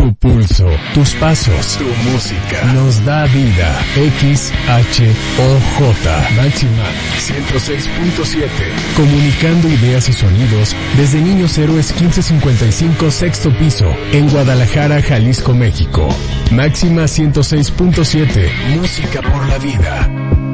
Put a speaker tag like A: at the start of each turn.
A: Tu pulso, tus pasos, tu música nos da vida. XHOJ Máxima 106.7. Comunicando ideas y sonidos desde Niños Héroes 1555 sexto piso en Guadalajara, Jalisco, México. Máxima 106.7. Música por la vida.